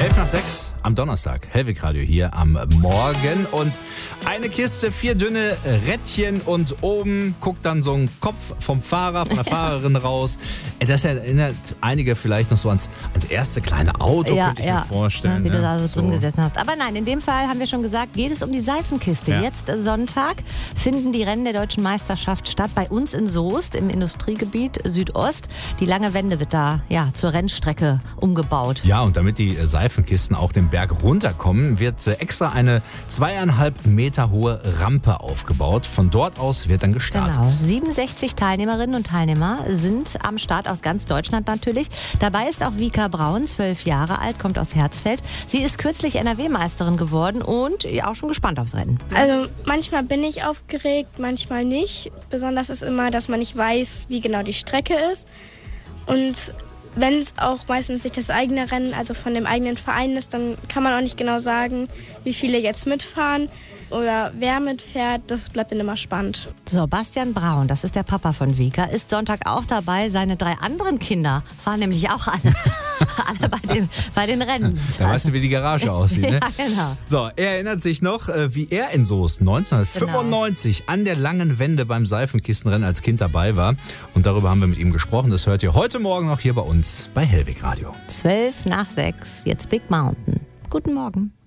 11:06 am Donnerstag. Hellwig Radio hier am Morgen. Und eine Kiste, 4 dünne Rädchen und oben guckt dann so ein Kopf vom Fahrer, von der Fahrerin raus. Das erinnert einige vielleicht noch so ans erste kleine Auto, könnte ich mir vorstellen. Wie du da so drin gesessen hast. Aber nein, in dem Fall haben wir schon gesagt, geht es um die Seifenkiste. Ja. Jetzt Sonntag finden die Rennen der Deutschen Meisterschaft statt bei uns in Soest im Industriegebiet Südost. Die lange Wende wird da zur Rennstrecke umgebaut. Ja, und damit die Seifenkisten auch den Berg runterkommen, wird extra eine 2,5 Meter hohe Rampe aufgebaut. Von dort aus wird dann gestartet. Genau. 67 Teilnehmerinnen und Teilnehmer sind am Start aus ganz Deutschland natürlich. Dabei ist auch Vika Braun, 12 Jahre alt, kommt aus Herzfeld. Sie ist kürzlich NRW-Meisterin geworden und auch schon gespannt aufs Rennen. Also manchmal bin ich aufgeregt, manchmal nicht. Besonders ist immer, dass man nicht weiß, wie genau die Strecke ist. Und wenn es auch meistens nicht das eigene Rennen, also von dem eigenen Verein ist, dann kann man auch nicht genau sagen, wie viele jetzt mitfahren oder wer mitfährt. Das bleibt dann immer spannend. So, Bastian Braun, das ist der Papa von Vika, ist Sonntag auch dabei. Seine 3 anderen Kinder fahren nämlich auch alle bei den Rennen. Da weißt du, wie die Garage aussieht, ne? Ja, genau. So, er erinnert sich noch, wie er in Soest 1995 an der langen Wende beim Seifenkistenrennen als Kind dabei war. Und darüber haben wir mit ihm gesprochen. Das hört ihr heute Morgen noch hier bei uns bei Hellwig Radio. 12:05, jetzt Big Mountain. Guten Morgen.